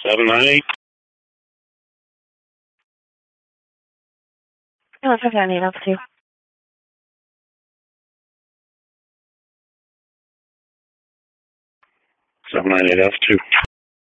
798. No, it's okay. I need up to. 798 F2.